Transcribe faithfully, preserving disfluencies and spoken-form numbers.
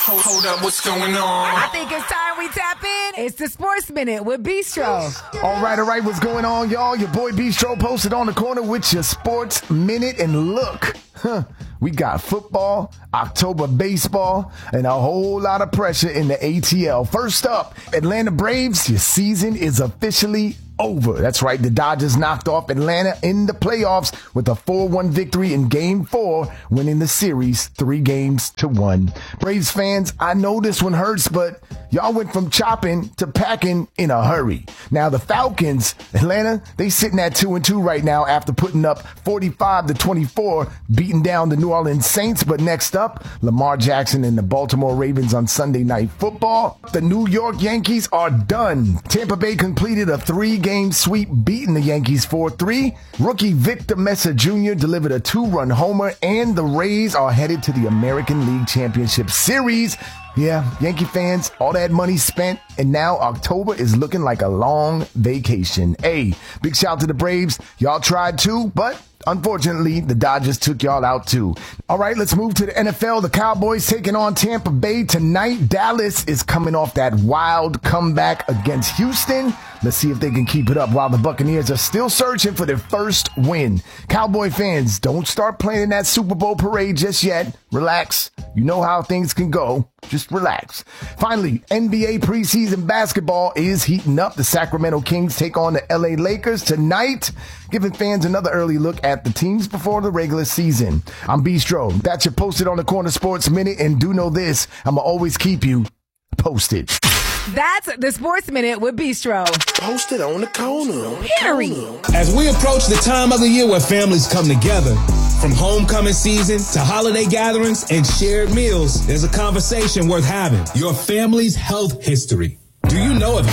Hold, hold up, what's going on? I think it's time we tap in. It's the Sports Minute with Bistro. All right, all right, what's going on, y'all? Your boy Bistro posted on the corner with your Sports Minute. And look, huh, we got football, October baseball, and a whole lot of pressure in the A T L. First up, Atlanta Braves, your season is officially over. That's right, the Dodgers knocked off Atlanta in the playoffs with a four one victory in Game four, winning the series three games to one. Braves fans, I know this one hurts, but y'all went from chopping to packing in a hurry. Now the Falcons, Atlanta, they sitting at two and two right now after putting up forty-five to twenty-four, beating down the New Orleans Saints. But next up, Lamar Jackson and the Baltimore Ravens on Sunday Night Football. The New York Yankees are done. Tampa Bay completed a three-game game sweep, beating the Yankees four three. Rookie Victor Mesa Junior delivered a two-run homer, and the Rays are headed to the American League Championship Series. Yeah, Yankee fans, all that money spent, and now October is looking like a long vacation. Hey, big shout out to the Braves. Y'all tried too, but unfortunately, the Dodgers took y'all out too. All right, let's move to the N F L. The Cowboys taking on Tampa Bay tonight. Dallas is coming off that wild comeback against Houston. Let's see if they can keep it up while the Buccaneers are still searching for their first win. Cowboy fans, don't start planning that Super Bowl parade just yet. Relax. You know how things can go. Just relax. Finally, N B A preseason basketball is heating up. The Sacramento Kings take on the L A Lakers tonight, giving fans another early look at the teams before the regular season. I'm Bistro. That's your Posted on the Corner Sports Minute, and do know this, I'ma always keep you posted. That's the Sports Minute with Bistro. Posted on the corner. Period. As we approach the time of the year where families come together, from homecoming season to holiday gatherings and shared meals, there's a conversation worth having. Your family's health history. Do you know if